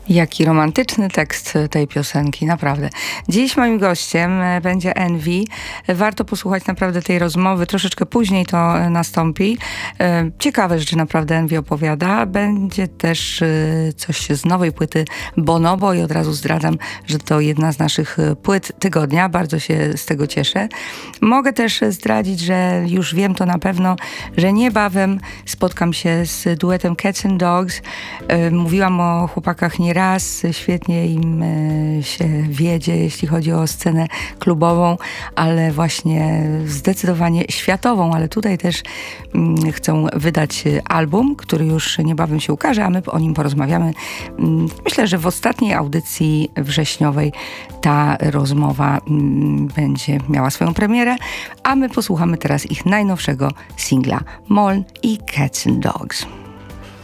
Jaki romantyczny tekst tej piosenki, naprawdę. Dziś moim gościem będzie Envy. Warto posłuchać naprawdę tej rozmowy. Troszeczkę później to nastąpi. Ciekawe rzeczy naprawdę Envy opowiada. Będzie też coś z nowej płyty Bonobo i od razu zdradzam, że to jedna z naszych płyt tygodnia. Bardzo się z tego cieszę. Mogę też zdradzić, że już wiem to na pewno, że niebawem spotkam się z duetem Cats and Dogs. Mówiłam o chłopakach nieraz. Świetnie im się wiedzie, jeśli chodzi o scenę klubową, ale właśnie zdecydowanie światową, ale tutaj też chcą wydać album, który już niebawem się ukaże, a my o nim porozmawiamy. Myślę, że w ostatniej audycji wrześniowej ta rozmowa będzie miała swoją premierę, a my posłuchamy teraz ich najnowszego singla Moln i Cats and Dogs.